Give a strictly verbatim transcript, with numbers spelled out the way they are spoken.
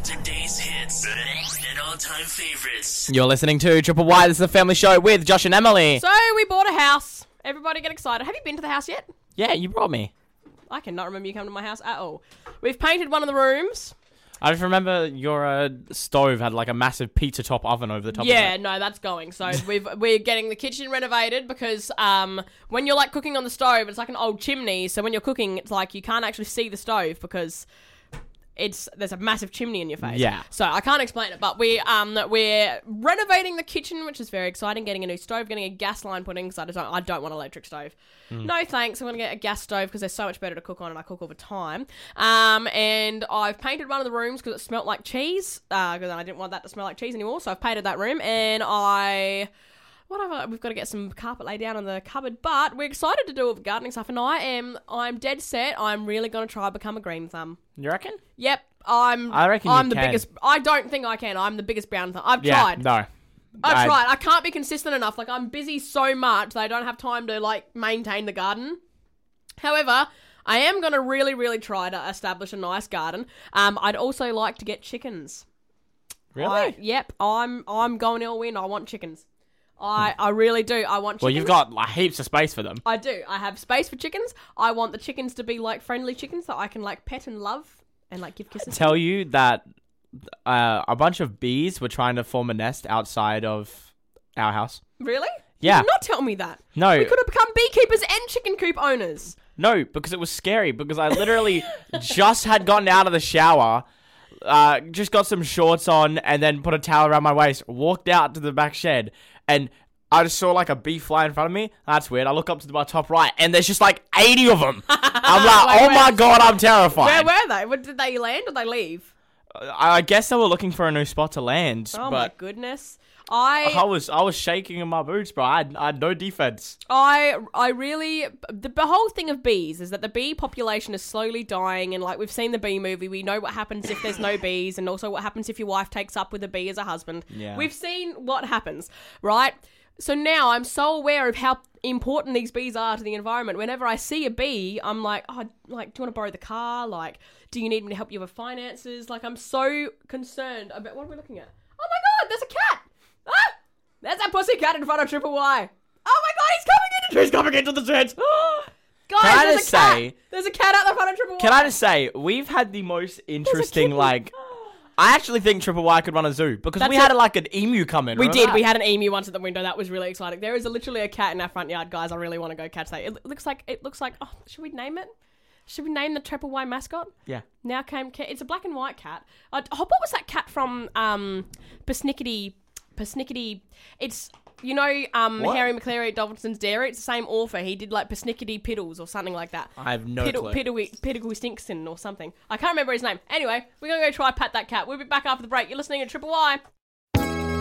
Today's hits and all-time favorites. You're listening to Triple Y. This is a family show with Josh and Emily. So we bought a house. Everybody get excited. Have you been to the house yet? Yeah, you brought me. I cannot remember you coming to my house at all. We've painted one of the rooms. I just remember your uh, stove had like a massive pizza top oven over the top Yeah, of it. no, that's going. So we've we're getting the kitchen renovated because um when you're like cooking on the stove, it's like an old chimney. So when you're cooking, it's like you can't actually see the stove because it's there's a massive chimney in your face. Yeah. So I can't explain it, but we um we're renovating the kitchen, which is very exciting. Getting a new stove, getting a gas line put in because I don't I don't want an electric stove. Mm. No thanks. I'm gonna get a gas stove because they're so much better to cook on, and I cook all the time. Um and I've painted one of the rooms because it smelled like cheese. Uh, because I didn't want that to smell like cheese anymore, so I've painted that room. And I. Whatever, we've got to get some carpet laid down in the cupboard, but we're excited to do all the gardening stuff, and I am, I'm dead set, I'm really going to try and become a green thumb. You reckon? Yep, I'm, I reckon I'm you the can. biggest, I don't think I can, I'm the biggest brown thumb. I've Yeah, tried. no. I've I- tried, I can't be consistent enough, like I'm busy so much that I don't have time to like maintain the garden. However, I am going to really, really try to establish a nice garden. Um, I'd also like to get chickens. Really? I, yep, I'm, I'm going all in, I want chickens. I, I really do. I want chickens. Well, you've got like, heaps of space for them. I do. I have space for chickens. I want the chickens to be like friendly chickens that I can like pet and love and like give kisses. Tell you that uh, a bunch of bees were trying to form a nest outside of our house. Really? Yeah. You did not tell me that. No. We could have become beekeepers and chicken coop owners. No, because it was scary. Because I literally just had gotten out of the shower, uh, just got some shorts on, and then put a towel around my waist, walked out to the back shed, and I just saw like a bee fly in front of me. That's weird. I look up to my top right, and there's just like eighty of them. I'm like, Like, oh where- my god, I'm terrified. Where were they? What, did they land or did they leave? I I guess they were looking for a new spot to land, Oh my but goodness. I I was I was shaking in my boots, bro. I had, I had no defense. I I really the, the whole thing of bees is that the bee population is slowly dying, and like we've seen the bee movie, we know what happens if there's no bees, and also what happens if your wife takes up with a bee as a husband. Yeah. We've seen what happens, right? So now I'm so aware of how important these bees are to the environment. Whenever I see a bee, I'm like, oh, like, do you want to borrow the car? Like, do you need me to help you with finances? Like, I'm so concerned about what are we looking at? Oh my god, there's a cat! Ah! There's that pussy cat in front of Triple Y. Oh my god, he's coming into He's coming into the set. Guys, Can I there's just a cat. say- There's a cat out the front of Triple Y. Can I just say, we've had the most interesting, kitten. like... I actually think Triple Y could run a zoo, because That's we had it. like an emu come in. We remember did. that? We had an emu once at the window. That was really exciting. There is a, literally a cat in our front yard, guys. I really want to go catch that. It looks like it looks like. Oh, should we name it? Should we name the Triple Y mascot? Yeah. Now came cat. It's a black and white cat. Uh, oh, what was that cat from? Um, Persnickety. Persnickety. It's you know um What? Harry McCleary at Dobson's Dairy. It's the same author. He did like Persnickety Piddles or something like that. I have no Piddle, clue. Piddle, Piddle Stinkson or something. I can't remember his name. Anyway, we're gonna go try pat that cat. We'll be back after the break. You're listening to Triple Y.